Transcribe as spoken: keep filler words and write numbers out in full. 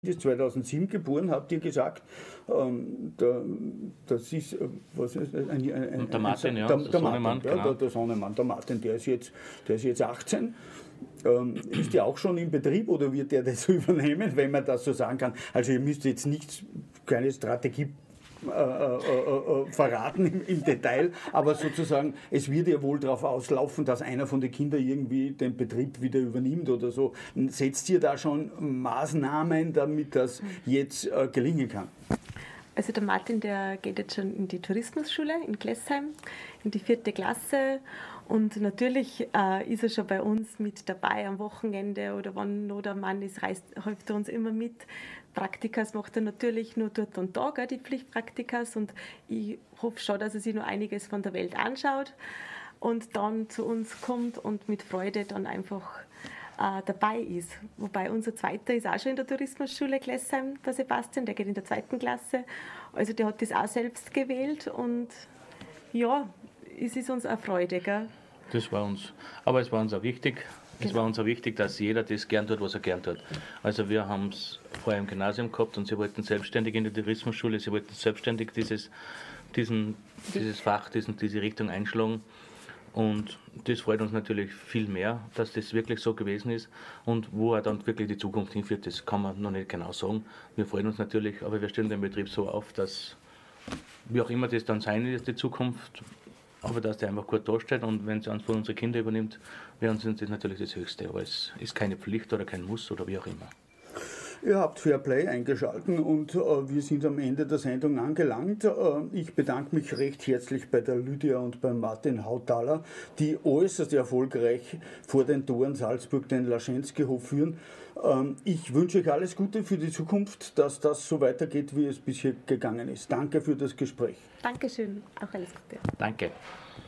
ist zweitausendsieben geboren, habt ihr gesagt. Ähm, der, das ist, was ist ein, ein, ein, der Martin, ein, ja, der, der, der Sonnemann, Martin, ja, genau. der, der Sonnemann, der Martin, der ist jetzt, der ist jetzt achtzehn. Ähm, ist der auch schon im Betrieb oder wird der das übernehmen, wenn man das so sagen kann? Also ihr müsst jetzt nicht, keine Strategie Äh, äh, äh, verraten im, im Detail, aber sozusagen, es wird ja wohl darauf auslaufen, dass einer von den Kindern irgendwie den Betrieb wieder übernimmt oder so. Setzt ihr da schon Maßnahmen, damit das jetzt äh, gelingen kann? Also der Martin, der geht jetzt schon in die Tourismusschule in Glessheim, in die vierte Klasse, und natürlich äh, ist er schon bei uns mit dabei am Wochenende oder wann noch der Mann ist, reist, hilft er uns immer mit. Praktikas macht er natürlich nur dort und da, gell, die Pflichtpraktikas, und ich hoffe schon, dass er sich noch einiges von der Welt anschaut und dann zu uns kommt und mit Freude dann einfach äh, dabei ist. Wobei unser Zweiter ist auch schon in der Tourismusschule Glessheim, der Sebastian, der geht in der zweiten Klasse, also der hat das auch selbst gewählt, und ja, es ist uns eine Freude, gell? Das war uns, aber es war uns auch wichtig, es Genau. war uns auch wichtig, dass jeder das gern tut, was er gern tut. Also wir haben es vorher im Gymnasium gehabt und sie wollten selbstständig in der Tourismusschule, sie wollten selbstständig dieses, diesen, dieses Fach, diesen, diese Richtung einschlagen. Und das freut uns natürlich viel mehr, dass das wirklich so gewesen ist. Und wo er dann wirklich die Zukunft hinführt, das kann man noch nicht genau sagen. Wir freuen uns natürlich, aber wir stellen den Betrieb so auf, dass, wie auch immer das dann sein wird, die Zukunft, aber dass der einfach gut dasteht, und wenn es eins von unseren Kindern übernimmt, wäre uns das natürlich das Höchste. Aber es ist keine Pflicht oder kein Muss oder wie auch immer. Ihr habt Fairplay eingeschaltet und äh, wir sind am Ende der Sendung angelangt. Äh, ich bedanke mich recht herzlich bei der Lydia und beim Martin Hautaler, die äußerst erfolgreich vor den Toren Salzburg den Laschensky-Hof führen. Ähm, ich wünsche euch alles Gute für die Zukunft, dass das so weitergeht, wie es bisher gegangen ist. Danke für das Gespräch. Dankeschön, auch alles Gute. Danke.